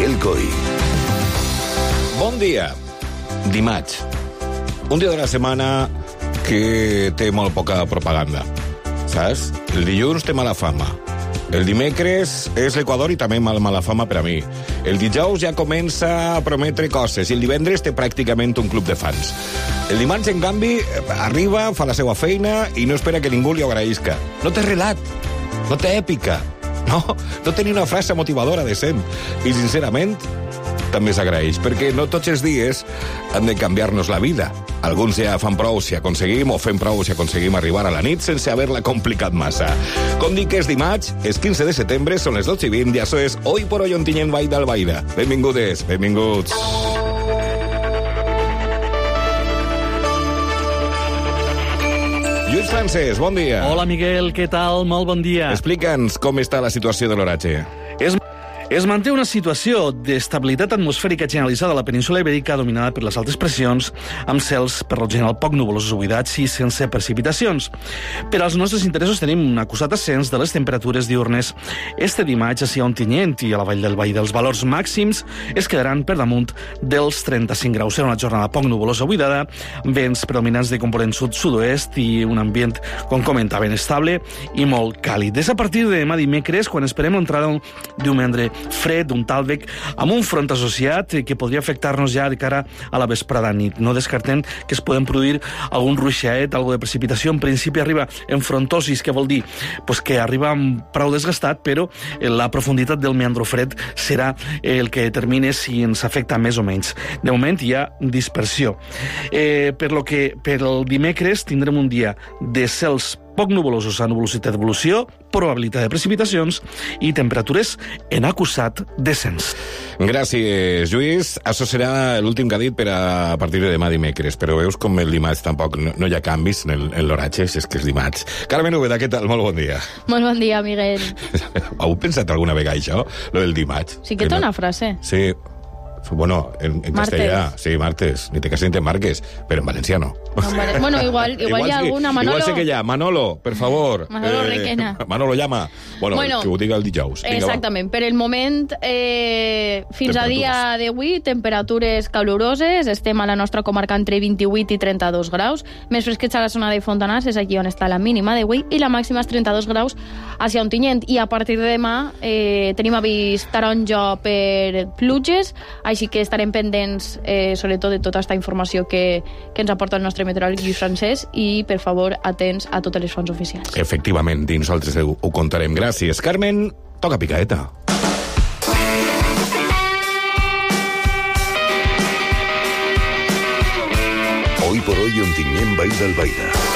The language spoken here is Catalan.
Miguel Coy. Bon dia. Dimarts. Un dia de la setmana que té molt poca propaganda. Saps? El dilluns té mala fama. El dimecres és l'Equador i també mala fama per a mi. El dijous ja comença a prometre coses i el divendres té pràcticament un club de fans. El dimarts, en canvi, arriba, fa la seva feina i no espera que ningú li ho agraïsca. No té relat, no té èpica, no té ni una frase motivadora decent. I, sincerament, també s'agraeix, perquè no tots els dies han de canviar-nos la vida. Alguns ja fan prou si aconseguim, o fem prou si aconseguim arribar a la nit sense haver-la complicat massa. Com dic que és dimarts, és 15 de setembre, són les 12:20, i això és Hoy por Hoy Ontinyent Vall d'Albaida. Benvingudes, benvinguts. Lluís Francesc, bon dia. Hola, Miguel, què tal? Molt bon dia. Explica'ns com està la situació de l'oratge. Es manté una situació d'estabilitat atmosfèrica generalitzada a la península Ibèrica dominada per les altes pressions, amb cels per lo general poc nuvolosos o buidats i sense precipitacions. Per als nostres interessos tenim un acusat ascens de les temperatures diurnes. Este dimarts, a Ontinyent i a la Vall d'Albaida, els valors màxims es quedaran per damunt dels 35 graus. Serà una jornada poc nuvolosa o buidada, vents predominants de component sud-sud-oest i un ambient, com comentaven, estable i molt càlid. És a partir de demà dimecres quan esperem l'entrada d'un membre fred, un tàlvec, amb un front associat que podria afectar-nos ja de cara a la vesprada nit. No descartem que es poden produir algun ruixaet, algo de precipitació. En principi arriba en frontosis, que vol dir que arriba prou desgastat, però la profunditat del meandro fred serà el que determina si ens afecta més o menys. De moment hi ha dispersió. Per el dimecres tindrem un dia de cels poc nuvolosos a nuvolositat d'evolució, probabilitat de precipitacions i temperatures en acusat descens. Gràcies, Lluís. Això serà l'últim que ha dit per a partir de demà dimecres, però veus com el dimarts tampoc no hi ha canvis en l'oratge, si és que és dimarts. Carmen Úbeda, què tal? Molt bon dia. Molt bon dia, Miguel. Heu pensat alguna vegada això, lo del dimarts? Sí que té una frase. Sí. Bueno, en castellà, sí, martes, ni te cases ni te marques, però en valenciano. Bueno, igual hi ha alguna, Manolo. Igual sé que hi ha. Manolo, per favor. Manolo Requena. Manolo, llama. Bueno, que ho diga el dijous. Exactament. Per el moment, fins a dia d'avui, temperatures caloroses. Estem a la nostra comarca entre 28 i 32 graus. Més fresquets a la zona de Fontanars, és aquí on està la mínima d'avui, i la màxima és 32 graus a Ontinyent. I a partir de demà tenim avís taronja per pluges, així que estarem pendents, sobretot, de tota aquesta informació que ens aporta el nostre meteoròleg Lluís Francesc, i, per favor, atents a totes les fonts oficials. Efectivament, i nosaltres ho contarem. Gràcies. Carmen, toca picaeta. Hoy por Hoy Ontinyent Vall d'Albaida.